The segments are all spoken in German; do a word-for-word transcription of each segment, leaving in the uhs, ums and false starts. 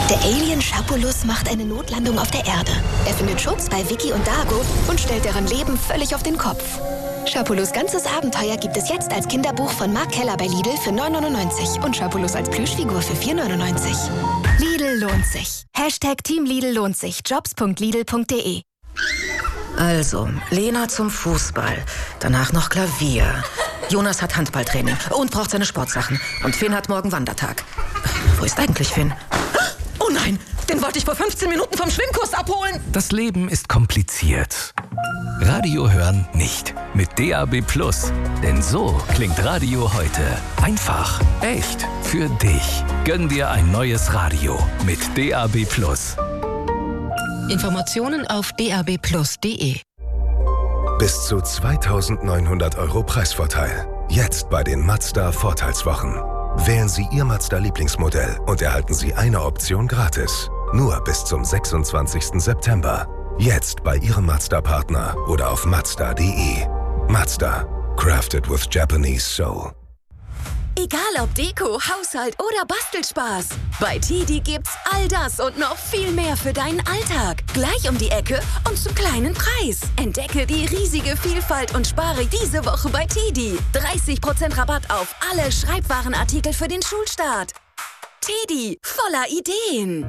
Der Alien Schapulus macht eine Notlandung auf der Erde. Er findet Schutz bei Vicky und Dago und stellt deren Leben völlig auf den Kopf. Schapulus' ganzes Abenteuer gibt es jetzt als Kinderbuch von Mark Keller bei Lidl für neun neunundneunzig und Schapulus als Plüschfigur für vier neunundneunzig. Lidl lohnt sich. Hashtag Team Lidl lohnt sich. jobs punkt lidl punkt de. Also, Lena zum Fußball, danach noch Klavier. Jonas hat Handballtraining und braucht seine Sportsachen. Und Finn hat morgen Wandertag. Wo ist eigentlich Finn? Oh nein, den wollte ich vor fünfzehn Minuten vom Schwimmkurs abholen. Das Leben ist kompliziert. Radio hören nicht. Mit D A B Plus. Denn so klingt Radio heute. Einfach, echt, für dich. Gönn dir ein neues Radio mit D A B Plus. Informationen auf d a b plus punkt de. Bis zu zweitausendneunhundert Euro Preisvorteil. Jetzt bei den Mazda Vorteilswochen. Wählen Sie Ihr Mazda-Lieblingsmodell und erhalten Sie eine Option gratis. Nur bis zum sechsundzwanzigsten September. Jetzt bei Ihrem Mazda-Partner oder auf mazda punkt de. Mazda. Crafted with Japanese Soul. Egal ob Deko, Haushalt oder Bastelspaß. Bei Tidi gibt's all das und noch viel mehr für deinen Alltag. Gleich um die Ecke und zum kleinen Preis. Entdecke die riesige Vielfalt und spare diese Woche bei Tidi. dreißig Prozent Rabatt auf alle Schreibwarenartikel für den Schulstart. Tidi, voller Ideen.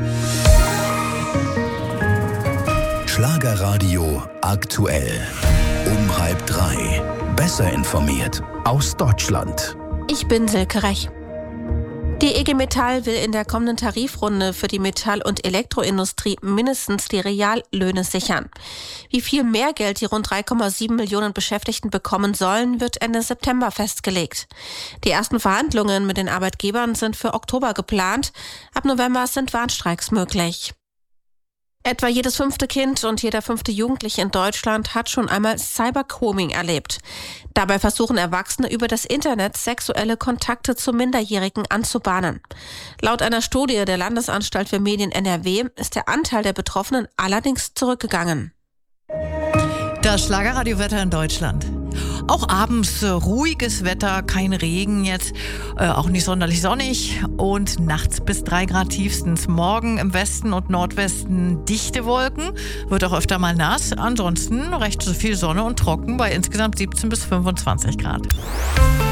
Schlagerradio aktuell. Um halb drei. Besser informiert aus Deutschland. Ich bin Silke Rech. Die I G Metall will in der kommenden Tarifrunde für die Metall- und Elektroindustrie mindestens die Reallöhne sichern. Wie viel mehr Geld die rund drei Komma sieben Millionen Beschäftigten bekommen sollen, wird Ende September festgelegt. Die ersten Verhandlungen mit den Arbeitgebern sind für Oktober geplant. Ab November sind Warnstreiks möglich. Etwa jedes fünfte Kind und jeder fünfte Jugendliche in Deutschland hat schon einmal Cybercombing erlebt. Dabei versuchen Erwachsene über das Internet sexuelle Kontakte zu Minderjährigen anzubahnen. Laut einer Studie der Landesanstalt für Medien N R W ist der Anteil der Betroffenen allerdings zurückgegangen. Das Schlagerradiowetter in Deutschland. Auch abends äh, ruhiges Wetter, kein Regen jetzt, äh, auch nicht sonderlich sonnig und nachts bis drei Grad tiefstens. Morgen im Westen und Nordwesten dichte Wolken, wird auch öfter mal nass. Ansonsten recht so viel Sonne und trocken bei insgesamt siebzehn bis fünfundzwanzig Grad.